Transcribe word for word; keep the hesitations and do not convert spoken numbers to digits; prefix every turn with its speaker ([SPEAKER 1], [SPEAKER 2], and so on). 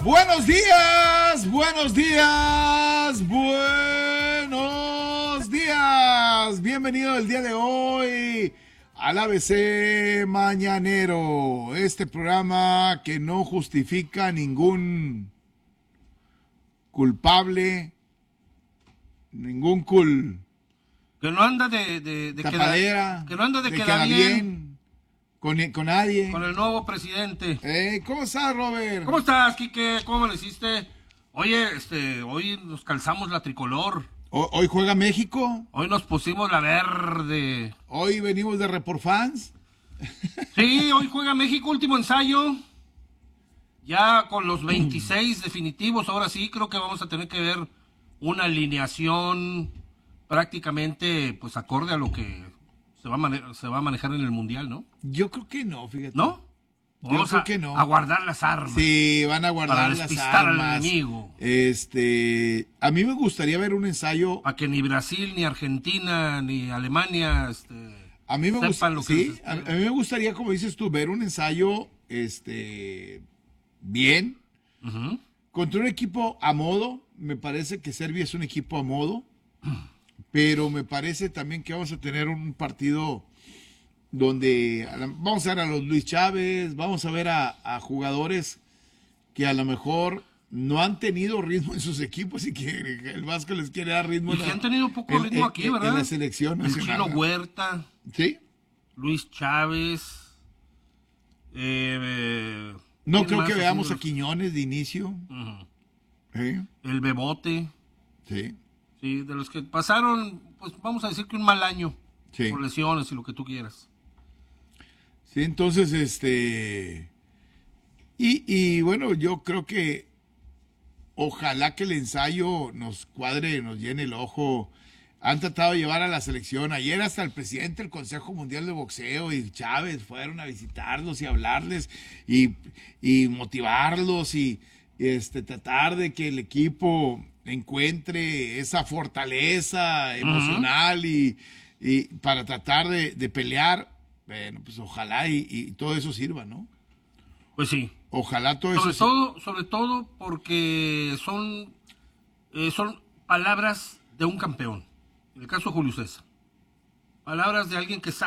[SPEAKER 1] Buenos días, buenos días, buenos días. Bienvenido el día de hoy al A B C Mañanero, este programa que no justifica ningún culpable, ningún cul...
[SPEAKER 2] Que no anda de, de, de
[SPEAKER 1] tapadera,
[SPEAKER 2] queda, que no anda de,
[SPEAKER 1] de
[SPEAKER 2] queda
[SPEAKER 1] queda
[SPEAKER 2] bien,
[SPEAKER 1] bien con, con nadie.
[SPEAKER 2] Con el nuevo presidente.
[SPEAKER 1] Eh, ¿Cómo estás, Robert?
[SPEAKER 2] ¿Cómo estás, Quique? ¿Cómo le hiciste? Oye, este, hoy nos calzamos la tricolor.
[SPEAKER 1] O, hoy juega México.
[SPEAKER 2] Hoy nos pusimos la verde.
[SPEAKER 1] Hoy venimos de Report Fans.
[SPEAKER 2] Sí, hoy juega México, último ensayo. Ya con los veintiséis definitivos, ahora sí creo que vamos a tener que ver una alineación prácticamente pues acorde a lo que se va a, mane- se va a manejar en el Mundial, ¿no?
[SPEAKER 1] Yo creo que no, fíjate.
[SPEAKER 2] ¿No?
[SPEAKER 1] Yo
[SPEAKER 2] Vamos
[SPEAKER 1] creo
[SPEAKER 2] a,
[SPEAKER 1] que no.
[SPEAKER 2] a guardar las armas.
[SPEAKER 1] Sí, van a guardar
[SPEAKER 2] Para
[SPEAKER 1] las
[SPEAKER 2] despistar al
[SPEAKER 1] armas.
[SPEAKER 2] enemigo.
[SPEAKER 1] Este, a mí me gustaría ver un ensayo.
[SPEAKER 2] Para que ni Brasil, ni Argentina, ni Alemania este,
[SPEAKER 1] A mí me gusta,
[SPEAKER 2] sepan lo que
[SPEAKER 1] sí,
[SPEAKER 2] les
[SPEAKER 1] a, a
[SPEAKER 2] espera.
[SPEAKER 1] mí me gustaría, como dices tú, ver un ensayo, este, bien,
[SPEAKER 2] Ujú.
[SPEAKER 1] contra un equipo a modo. Me parece que Serbia es un equipo a modo, pero me parece también que vamos a tener un partido donde a la- vamos a ver a los Luis Chávez, vamos a ver a, a jugadores que a lo mejor no han tenido ritmo en sus equipos y que el Vasco les quiere dar ritmo
[SPEAKER 2] Y
[SPEAKER 1] en
[SPEAKER 2] que
[SPEAKER 1] la-
[SPEAKER 2] han tenido poco
[SPEAKER 1] en-
[SPEAKER 2] ritmo
[SPEAKER 1] en-
[SPEAKER 2] aquí,
[SPEAKER 1] en-
[SPEAKER 2] ¿verdad?
[SPEAKER 1] en la selección
[SPEAKER 2] El
[SPEAKER 1] nacional.
[SPEAKER 2] Chino Huerta,
[SPEAKER 1] ¿Sí?
[SPEAKER 2] Luis Chávez. eh, eh,
[SPEAKER 1] No
[SPEAKER 2] ¿quién
[SPEAKER 1] creo
[SPEAKER 2] más
[SPEAKER 1] que
[SPEAKER 2] ha
[SPEAKER 1] veamos
[SPEAKER 2] sido?
[SPEAKER 1] a Quiñones de inicio.
[SPEAKER 2] Ujú.
[SPEAKER 1] ¿Sí?
[SPEAKER 2] El Bebote.
[SPEAKER 1] Sí.
[SPEAKER 2] Sí, de los que pasaron, pues vamos a decir que un mal año.
[SPEAKER 1] Sí.
[SPEAKER 2] Por lesiones y lo que tú quieras.
[SPEAKER 1] Sí, entonces, este... Y, y bueno, yo creo que ojalá que el ensayo nos cuadre, nos llene el ojo. Han tratado de llevar a la selección. Ayer hasta el presidente del Consejo Mundial de Boxeo y Chávez fueron a visitarlos y hablarles y, y motivarlos y este, tratar de que el equipo encuentre esa fortaleza emocional y, y para tratar de, de pelear. Bueno, pues ojalá y, y todo eso sirva, ¿no?
[SPEAKER 2] Pues sí.
[SPEAKER 1] Ojalá todo
[SPEAKER 2] Sobre
[SPEAKER 1] eso
[SPEAKER 2] todo, sobre todo porque son, eh, son palabras de un campeón. En el caso de Julio César. Palabras de alguien que sabe.